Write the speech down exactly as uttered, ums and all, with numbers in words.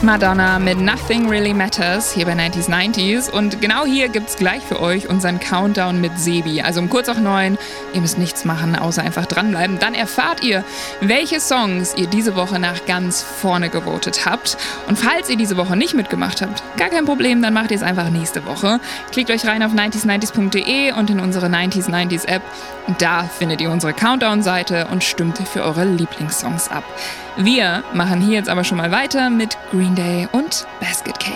Madonna mit Nothing Really Matters hier bei neunzig neunzig. Und genau hier gibt's gleich für euch unseren Countdown mit Sebi. Also um kurz nach neun. Ihr müsst nichts machen, außer einfach dranbleiben. Dann erfahrt ihr, welche Songs ihr diese Woche nach ganz vorne gewotet habt. Und falls ihr diese Woche nicht mitgemacht habt, gar kein Problem, dann macht ihr es einfach nächste Woche. Klickt euch rein auf neunzig neunzig punkt de und in unsere neunzig neunzig App. Und da findet ihr unsere Countdown-Seite und stimmt für eure Lieblingssongs ab. Wir machen hier jetzt aber schon mal weiter mit Green Day und Basket Case.